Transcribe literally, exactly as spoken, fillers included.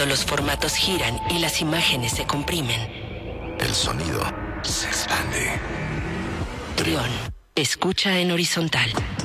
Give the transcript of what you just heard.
Cuando los formatos giran y las imágenes se comprimen, el sonido se expande. Trión, escucha en horizontal.